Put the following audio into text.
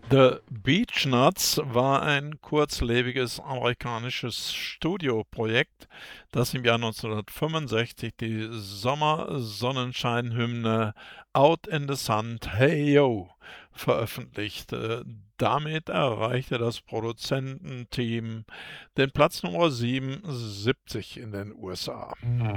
The Beachnuts war ein kurzlebiges amerikanisches Studioprojekt, das im Jahr 1965 die Sommersonnenschein-Hymne „Out in the Sun, Hey Yo" veröffentlichte. Damit erreichte das Produzententeam den Platz Nummer 77 in den USA.